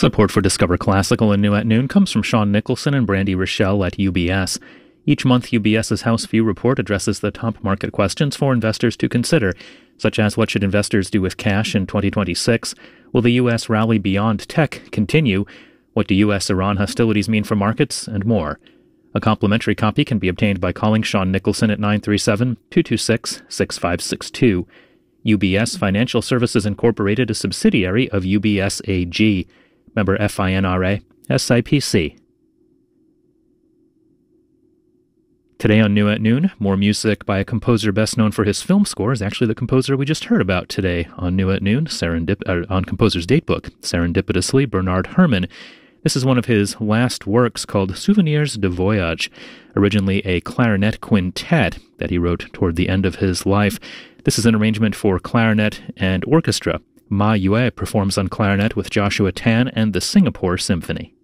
Support for Discover Classical and New at Noon comes from Sean Nicholson and Brandy Rochelle at UBS. Each month, UBS's House View report addresses the top market questions for investors to consider, such as what should investors do with cash in 2026? Will the U.S. rally beyond tech continue? What do U.S.-Iran hostilities mean for markets? And more. A complimentary copy can be obtained by calling Sean Nicholson at 937-226-6562. UBS Financial Services Incorporated, a subsidiary of UBS AG. Member FINRA, SIPC. Today on New at Noon, more music by a composer best known for his film scores, actually the composer we just heard about today on New at Noon, on Composer's Datebook, serendipitously Bernard Herrmann. This is one of his last works called Souvenirs de Voyage, originally a clarinet quintet that he wrote toward the end of his life. This is an arrangement for clarinet and orchestra. Ma Yue performs on clarinet with Joshua Tan and the Singapore Symphony.